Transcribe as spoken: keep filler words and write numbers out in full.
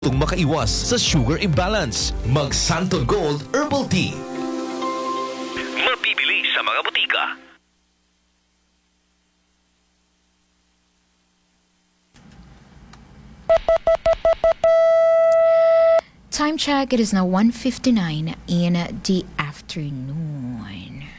Itong makaiwas sa sugar imbalance. Mag Santon Gold Herbal Tea. Mabibili sa mga butika. Time check, it is now one fifty-nine in the afternoon.